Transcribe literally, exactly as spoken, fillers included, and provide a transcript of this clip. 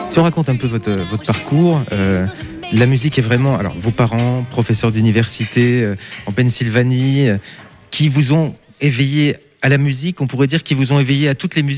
Si on raconte un peu votre, votre parcours, euh, la musique est vraiment... Alors, vos parents, professeurs d'université euh, en Pennsylvanie, euh, qui vous ont éveillé à la musique, on pourrait dire qu'ils vous ont éveillé à toutes les musiques